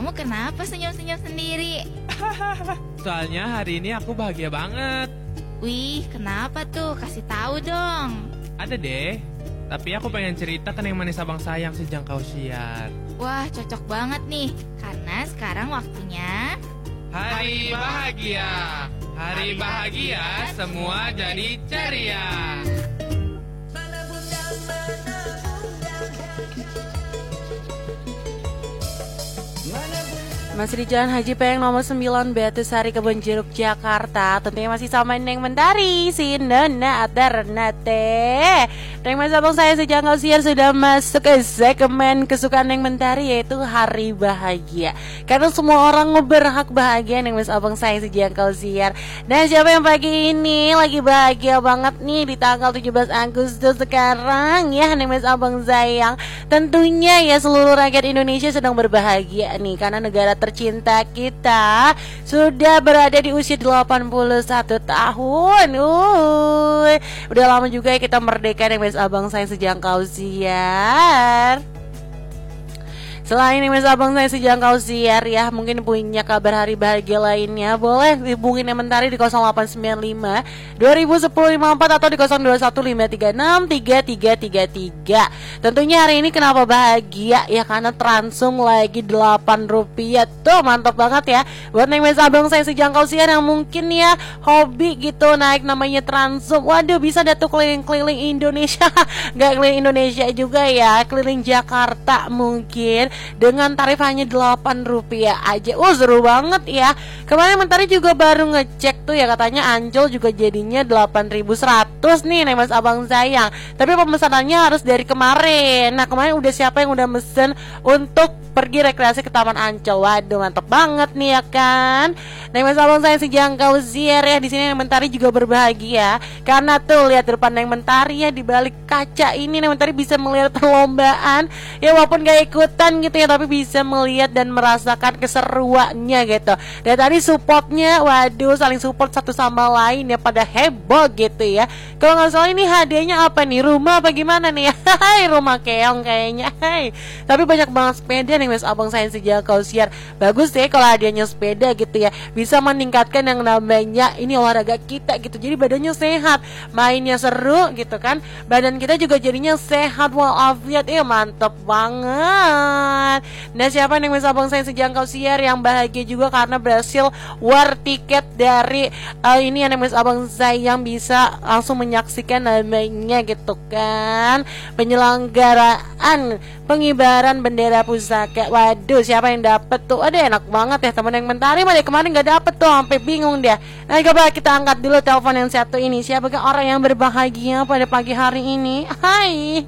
kamu kenapa senyum-senyum sendiri? Soalnya hari ini aku bahagia banget. Wih, kenapa tuh? Kasih tahu dong. Ada deh, tapi aku pengen cerita ke Neng Manis Abang Sayang sejangkau siar. Wah, cocok banget nih. Karena sekarang waktunya Hari bahagia. Hari bahagia semua jadi ceria. Masih di Jalan Haji Peyang nomor 9 Batusari Kebon Jeruk Jakarta. Tentunya masih sama Neng Mentari, si Nona Aternate. Neng Mas Abang saya sejangkau siar sudah masuk ke segmen kesukaan Neng Mentari, yaitu Hari Bahagia. Karena semua orang berhak bahagia, Neng Mas Abang saya sejangkau siar. Nah, siapa yang pagi ini lagi bahagia banget nih di tanggal 17 Agustus sekarang ya, Neng Mas Abang sayang. Tentunya ya seluruh rakyat Indonesia sedang berbahagia nih, karena negara tercinta kita sudah berada di usia 81 tahun. Udah lama juga ya kita merdeka nih Mas Abang saya sejangkau siar. Selain ini Mas Abang saya sejangkau siar ya, mungkin punya kabar hari bahagia lainnya, boleh hubungin Mentari di 0895 2010 54 atau di 021536 3333. Tentunya hari ini kenapa bahagia ya, karena Transum lagi 8 rupiah. Tuh mantap banget ya buat Neng Mas Abang saya sejangkau siar yang mungkin ya hobi gitu naik namanya Transum. Waduh, bisa dah tuh keliling-keliling Indonesia. Gak keliling Indonesia juga ya, keliling Jakarta mungkin dengan tarif hanya 8 rupiah aja. Seru banget ya. Kemarin Mentari juga baru ngecek tuh ya, katanya Ancol juga jadinya 8.100 nih Neng Mas Abang sayang. Tapi pemesanannya harus dari kemarin. Nah, kemarin udah siapa yang udah mesen untuk pergi rekreasi ke Taman Ancol? Waduh, mantep banget nih ya kan. Neng Mas Abang saya sejangkau siar ya, di sini Neng Mentari juga berbahagia karena tuh lihat depan Neng Mentari ya, di balik kaca ini Neng Mentari bisa melihat perlombaan. Ya walaupun gak ikutan gitu ya, tapi bisa melihat dan merasakan keseruannya gitu. Dan tadi supportnya, waduh, saling support satu sama lain ya, pada heboh gitu ya. Kalau nggak salah ini hadiahnya apa nih? Rumah apa gimana nih? Hai, rumah keong kayaknya. Hai. Tapi banyak banget sepeda nih Mas Abang saya sejangkau siar. Bagus ya kalau hadiahnya sepeda gitu ya. Bisa meningkatkan yang namanya ini olahraga kita gitu. Jadi badannya sehat, mainnya seru gitu kan. Badan kita juga jadinya sehat walafiat. Mantep banget. Nah, siapa nih Mas Abang saya sejangkau siar yang bahagia juga karena berhasil war tiket dari ini ya Mas Abang saya yang bisa langsung menyaksikan namanya gitu kan, penyelenggaraan pengibaran bendera pusaka. Waduh, siapa yang dapet tuh? Aduh, enak banget ya teman yang Mentari. Malah kemarin gak dapet tuh, sampai bingung dia. Nah, coba kita angkat dulu telepon yang satu ini. Siapakah orang yang berbahagia pada pagi hari ini? Hai.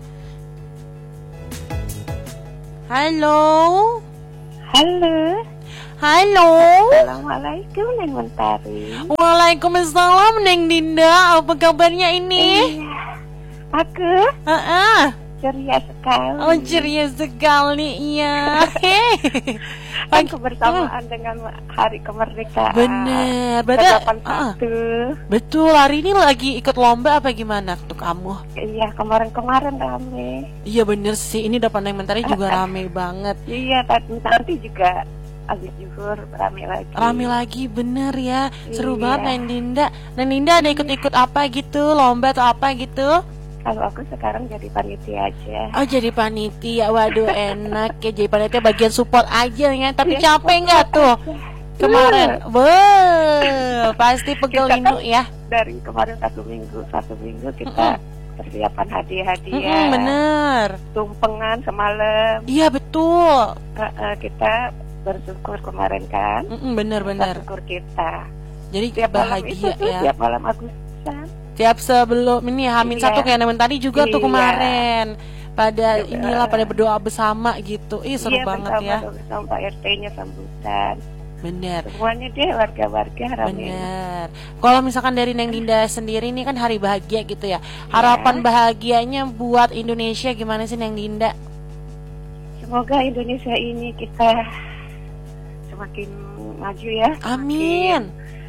Halo. Halo. Halo. Assalamualaikum Neng Mentari. Waalaikumsalam Neng Dinda. Apa kabarnya ini? Aku ceria sekali. Ceria sekali. Iya. Kan kebersamaan dengan hari kemerdekaan. Bener. Betul. Hari ini lagi ikut lomba apa gimana tuh kamu? Iya, kemarin rame. Iya bener sih. Ini depan Neng Mentari juga rame banget. Iya, nanti juga habis zuhur rame lagi. Rame lagi, bener ya. Seru banget Neng Dinda. Neng Dinda ada ikut-ikut apa gitu? Lomba atau apa gitu? Kalau aku sekarang jadi panitia aja. Oh, jadi panitia. Waduh, enak ya jadi panitia, bagian support aja ya. Tapi capek nggak tuh kemarin? Pasti pegel Indo ya. Dari kemarin satu minggu kita persiapan hadiah-hadiah. Bener. Tumpengan semalam. Iya betul. Kita bersyukur kemarin kan. Bener. Bersyukur kita. Jadi tiap bahagia malam ya. Tiap malam Agustusan. Tiap sebelum ini H-1 kayak Neng Mentari juga tuh kemarin. Pada pada berdoa bersama gitu. Seru banget ya. Bersama Pak RT-nya sambutan. Bener. Semuanya deh warga-warga rame. Bener. Kalau misalkan dari Neng Dinda sendiri ini kan hari bahagia gitu ya. Harapan bahagianya buat Indonesia gimana sih Neng Dinda? Semoga Indonesia ini kita semakin maju ya. Amin.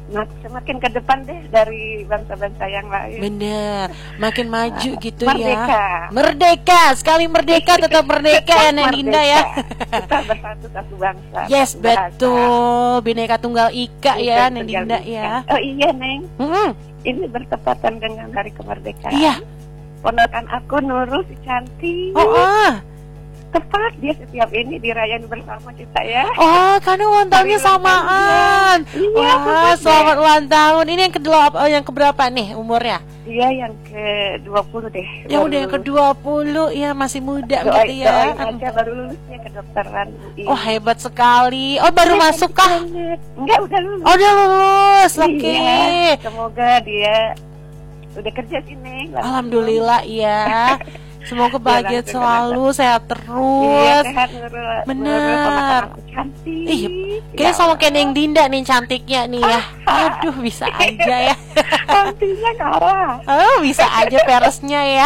semakin ke depan deh dari bangsa-bangsa yang lain. Bener, makin maju gitu Merdeka. ya. Merdeka, sekali merdeka tetap merdeka ya Neng Dinda ya. Kita bersatu satu bangsa. Yes, satu bahasa. betul. Bineka Tunggal Ika ya Neng Tunggal Dinda Ika. ya. Oh iya Neng, Mm-mm. ini bertepatan dengan hari kemerdekaan. Iya. Ponakan aku Nurul si cantik. Oh, Tepat dia setiap ini dirayain bersama kita ya. oh, karena ulang tahunnya Hari ulang samaan. tahun dia. Iya, Wah, tepat selamat deh. ulang tahun. Ini yang keberapa nih umurnya? Dia yang ke-20 deh. Yang udah yang ke-20 ya, masih muda gitu Doain ya. aja baru lulusnya kedokteran UI. Oh, hebat sekali. Oh, baru masuk kah? Enggak, udah lulus. Oh, udah lulus. Oke. Iya, semoga dia udah kerja sini. Alhamdulillah ya. Semoga bahagia langsung selalu, sehat Iya, terus. sehat Nurul. Bener. Nurul, ponakan aku cantik. Ih, Ya kayaknya sama Allah. kayak Neng Dinda nih cantiknya nih ya. Aduh, bisa aja ya. Cantiknya Kara. Oh, bisa aja peresnya ya.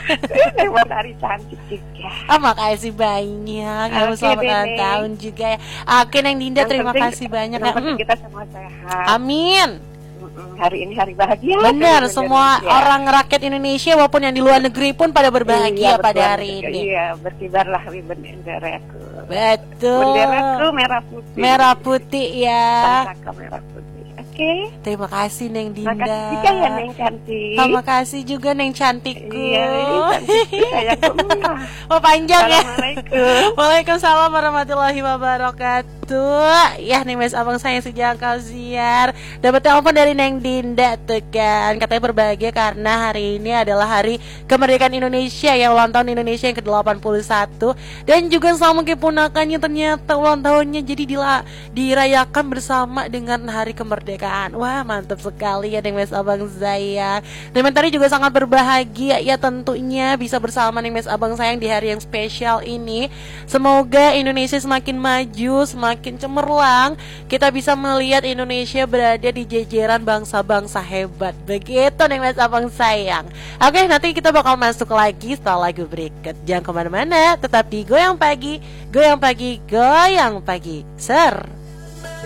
Memang dari cantik juga. Oh, makasih banyak. Kamu Oke, selamat ulang Dede. tahun juga ya. Oke, Neng Dinda, Yang terima penting- kasih banyak ya. yang penting kita semua sehat. Amin. Hari ini hari bahagia. Benar, Hari semua Indonesia. orang rakyat Indonesia maupun yang di luar negeri pun pada berbahagia Iya, pada betul. hari ini. Iya, berkibarlah benderaku. Betul. Benderaku merah putih. Merah putih ya. Sangka merah putih. Oke. Terima kasih Neng Dinda. Makasih juga ya Neng cantik. Terima kasih juga Neng cantikku. Iya, cantikku sayangku. Oh, panjang ya. Assalamualaikum. Waalaikumsalam warahmatullahi wabarakatuh. Ya, nih Mas Abang saya sejak kau siar dapat telepon dari Neng Dinda tuh kan. Katanya berbahagia karena hari ini adalah hari kemerdekaan Indonesia ya, ulang tahun Indonesia yang ke-81. Dan juga sama keponakannya ternyata ulang tahunnya jadi dirayakan bersama dengan hari kemerdekaan. Wah, mantap sekali ya Neng Mas Abang saya. Dan tadi juga sangat berbahagia ya tentunya bisa bersama Neng Mas Abang sayang di hari yang spesial ini. Semoga Indonesia semakin maju, semakin cemerlang. Kita bisa melihat Indonesia berada di jajaran bangsa-bangsa hebat. Begitu Neng Mas Abang sayang. Oke, nanti kita bakal masuk lagi setelah lagu berikut. Jangan kemana-mana, tetap di Goyang Pagi, Goyang Pagi, Goyang Pagi. Ser.